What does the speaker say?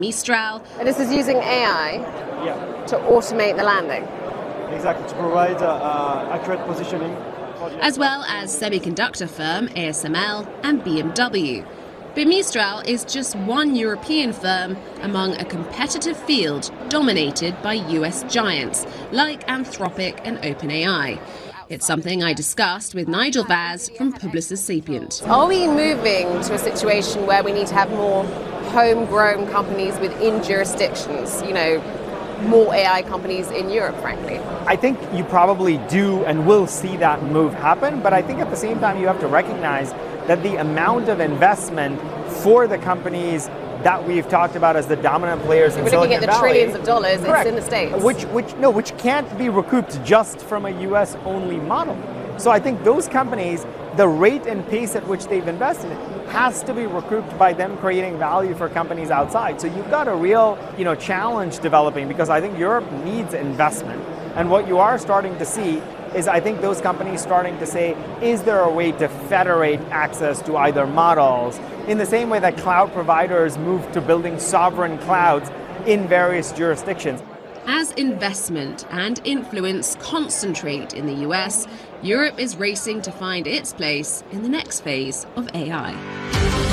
Mistral. And this is using AI to automate the landing. Exactly, to provide accurate positioning. As well as semiconductor firm ASML and BMW. But Mistral is just one European firm among a competitive field dominated by US giants like Anthropic and OpenAI. It's something I discussed with Nigel Vaz from Publicis Sapient. Are we moving to a situation where we need to have more homegrown companies within jurisdictions, more AI companies in Europe, frankly? I think you probably do and will see that move happen, but I think at the same time you have to recognize that the amount of investment for the companies that we've talked about as the dominant players in Silicon Valley. We're looking at the trillions of dollars. Correct. It's in the States. Which can't be recouped just from a US only model. So I think those companies, the rate and pace at which they've invested has to be recouped by them creating value for companies outside. So you've got a real, challenge developing, because I think Europe needs investment. And what you are starting to see is, I think those companies starting to say, is there a way to federate access to either models in the same way that cloud providers move to building sovereign clouds in various jurisdictions? As investment and influence concentrate in the US, Europe is racing to find its place in the next phase of AI.